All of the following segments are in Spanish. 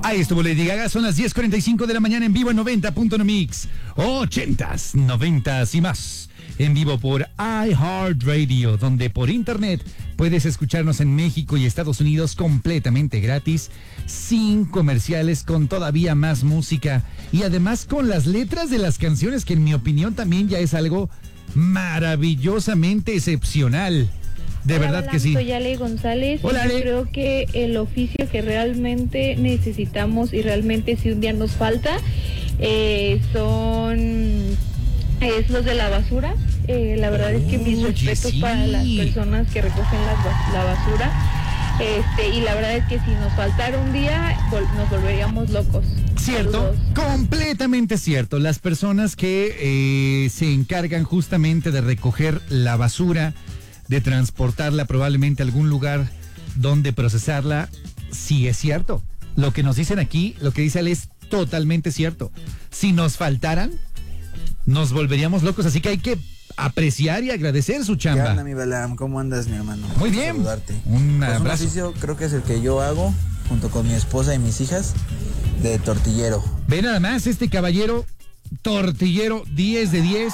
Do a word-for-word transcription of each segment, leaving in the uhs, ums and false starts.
Ahí estuvo Lady Gaga, son las diez cuarenta y cinco de la mañana en vivo en noventa punto uno Mix. ochentas, noventas y más. En vivo por iHeartRadio, donde por internet puedes escucharnos en México y Estados Unidos completamente gratis, sin comerciales, con todavía más música y además con las letras de las canciones, que en mi opinión también ya es algo maravillosamente excepcional. De Hola, verdad hola, que sí. Soy Ale González. Hola, y Ale. Yo creo que el oficio que realmente necesitamos y realmente si un día nos falta eh, son es los de la basura. Eh, la verdad es que mis Oye, respetos sí. para las personas que recogen la, la basura. Este, y la verdad es que si nos faltara un día, vol- nos volveríamos locos. Cierto, Saludos. completamente cierto. Las personas que eh, se encargan justamente de recoger la basura, de transportarla probablemente a algún lugar donde procesarla, sí es cierto. Lo que nos dicen aquí, lo que dice él es totalmente cierto. Si nos faltaran, nos volveríamos locos, así que hay que apreciar y agradecer su ¿Qué onda, chamba. mi Balam? ¿Cómo andas, mi hermano? Muy Gusto bien. saludarte. Un Pues un abrazo. oficio creo que es el que yo hago junto con mi esposa y mis hijas de tortillero. Ve nada más, este caballero tortillero, diez de diez.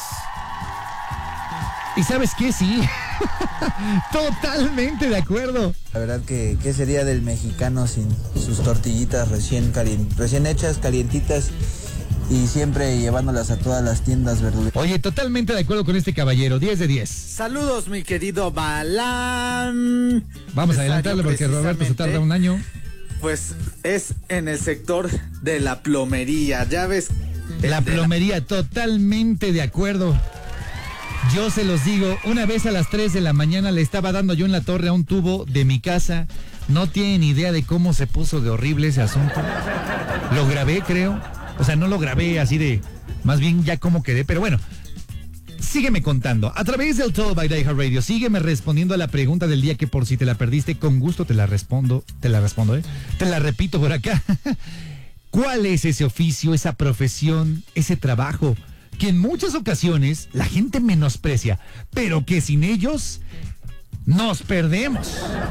¿Y sabes qué? Sí, totalmente de acuerdo. La verdad que qué sería del mexicano sin sus tortillitas recién calien- recién hechas, calientitas y siempre llevándolas a todas las tiendas verduleras. Oye, totalmente de acuerdo con este caballero, diez de diez. Saludos, mi querido Balam. Vamos a Pues, adelantarle yo porque Roberto se tarda un año. Pues es en el sector de la plomería, ya ves. La de plomería, totalmente de acuerdo. Yo se los digo, una vez a las tres de la mañana le estaba dando yo en la torre a un tubo de mi casa. No tienen idea de cómo se puso de horrible ese asunto. Lo grabé, creo. O sea, no lo grabé así de... Más bien ya cómo quedé, pero bueno. Sígueme contando. A través del Todo by iHeartRadio, sígueme respondiendo a la pregunta del día, que por si te la perdiste, con gusto te la respondo. Te la respondo, ¿eh? Te la repito por acá. ¿Cuál es ese oficio, esa profesión, ese trabajo que en muchas ocasiones la gente menosprecia, pero que sin ellos nos perdemos?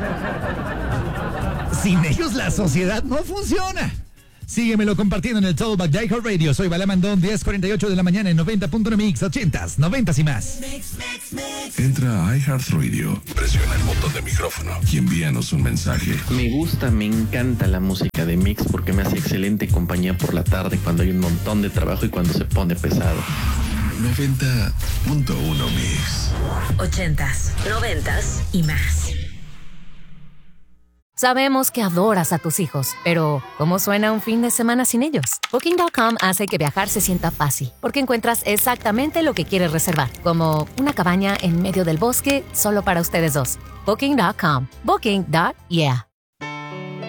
Sin ellos la sociedad no funciona. Síguemelo compartiendo en el Tollback de iHeartRadio. Soy Balamandón, diez cuarenta y ocho de la mañana en noventa punto uno Mix, ochentas, noventas y más. Entra a iHeartRadio, presiona el botón de micrófono y envíanos un mensaje. Me gusta, me encanta la música de Mix porque me hace excelente compañía por la tarde cuando hay un montón de trabajo y cuando se pone pesado. noventa punto uno Mix. Ochentas, noventas y más. Sabemos que adoras a tus hijos, pero ¿cómo suena un fin de semana sin ellos? Booking punto com hace que viajar se sienta fácil, porque encuentras exactamente lo que quieres reservar, como una cabaña en medio del bosque solo para ustedes dos. Booking punto com. Booking. Yeah.